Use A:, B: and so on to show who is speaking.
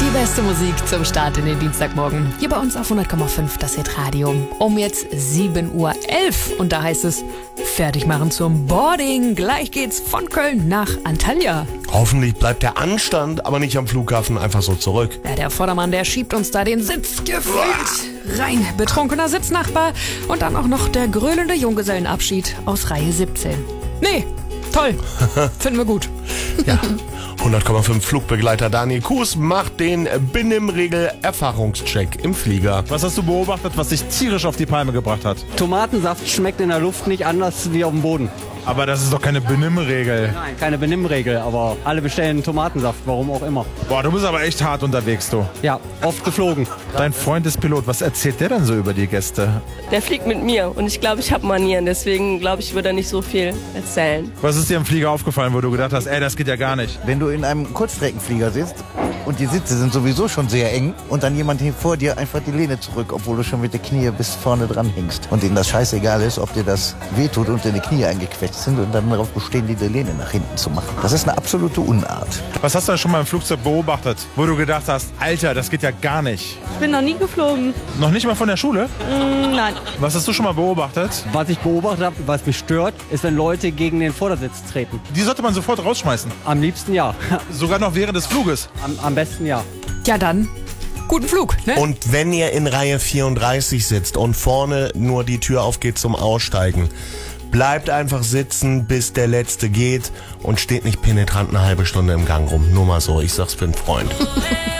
A: Die beste Musik zum Start in den Dienstagmorgen. Hier bei uns auf 100,5 das Hitradio. Um jetzt 7:11 Uhr. Und da heißt es, fertig machen zum Boarding. Gleich geht's von Köln nach Antalya.
B: Hoffentlich bleibt der Anstand aber nicht am Flughafen einfach so zurück.
A: Ja, der Vordermann, der schiebt uns da den Sitz gefühlt rein. Betrunkener Sitznachbar und dann auch noch der grölende Junggesellenabschied aus Reihe 17. Nee, toll. Finden wir gut.
B: Ja. 100,5 Flugbegleiter Daniel Kuhs macht den Benimmregel-Erfahrungscheck im Flieger.
C: Was hast du beobachtet, was dich tierisch auf die Palme gebracht hat?
D: Tomatensaft schmeckt in der Luft nicht anders wie auf dem Boden.
C: Aber das ist doch keine Benimmregel.
D: Nein, keine Benimmregel, aber alle bestellen Tomatensaft, warum auch immer.
C: Boah, du bist aber echt hart unterwegs, du.
D: Ja, oft geflogen.
C: Dein Freund ist Pilot. Was erzählt der denn so über die Gäste?
E: Der fliegt mit mir und ich glaube, ich habe Manieren. Deswegen glaube ich, würde er nicht so viel erzählen.
C: Was ist dir im Flieger aufgefallen, wo du gedacht hast, ey, das geht ja gar nicht?
F: Wenn du in einem Kurzstreckenflieger sitzt und die Sitze sind sowieso schon sehr eng und dann jemand vor dir einfach die Lehne zurück, obwohl du schon mit den Knie bis vorne dran hängst. Und denen das scheißegal ist, ob dir das wehtut und deine Knie eingequetscht sind und dann darauf bestehen, die Lehne nach hinten zu machen. Das ist eine absolute Unart.
C: Was hast du denn schon mal im Flugzeug beobachtet, wo du gedacht hast, Alter, das geht ja gar nicht?
G: Ich bin noch nie geflogen.
C: Noch nicht mal von der Schule?
G: Nein.
C: Was hast du schon mal beobachtet?
D: Was ich beobachtet habe, was mich stört, ist, wenn Leute gegen den Vordersitz treten.
C: Die sollte man sofort rausschmeißen.
D: Am liebsten ja.
C: Sogar noch während des Fluges.
D: Am besten ja.
A: Ja dann, guten Flug, ne?
B: Und wenn ihr in Reihe 34 sitzt und vorne nur die Tür aufgeht zum Aussteigen, bleibt einfach sitzen, bis der Letzte geht und steht nicht penetrant eine halbe Stunde im Gang rum. Nur mal so, ich sag's für einen Freund.